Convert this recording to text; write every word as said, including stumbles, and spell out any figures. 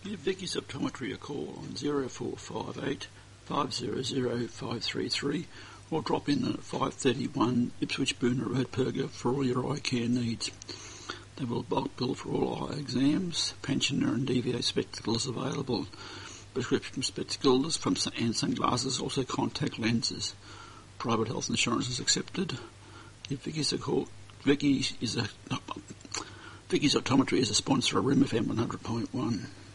Give Vicky's Optometry a call on zero four five eight, five zero zero, five three three or drop in at five thirty-one Ipswich Booner Road, Perga for all your eye care needs. They will bulk bill for all eye exams, pensioner and D V A spectacles available, prescription spectacles from and sunglasses, also contact lenses. Private health insurance is accepted. Give Vicky's a call. Vicky is a Vicky's Optometry is a sponsor of Room F M one hundred point one.